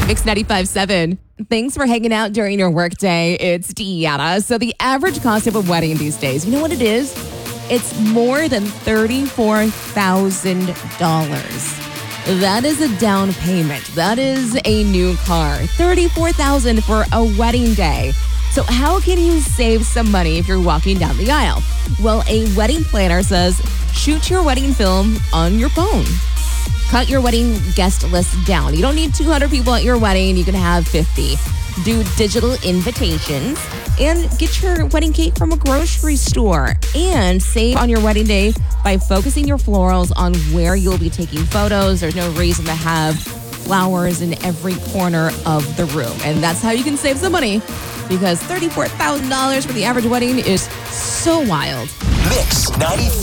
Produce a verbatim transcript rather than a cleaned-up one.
Mix ninety-five seven. Thanks for hanging out during your workday. It's Deanna. So the average cost of a wedding these days, you know what it is? It's more than thirty-four thousand dollars. That is a down payment. That is a new car. thirty-four thousand dollars for a wedding day. So how can you save some money if you're walking down the aisle? Well, a wedding planner says shoot your wedding film on your phone. Cut your wedding guest list down. You don't need two hundred people at your wedding. You can have fifty. Do digital invitations and get your wedding cake from a grocery store. And save on your wedding day by focusing your florals on where you'll be taking photos. There's no reason to have flowers in every corner of the room. And that's how you can save some money, because thirty-four thousand dollars for the average wedding is so wild. Mix ninety-five.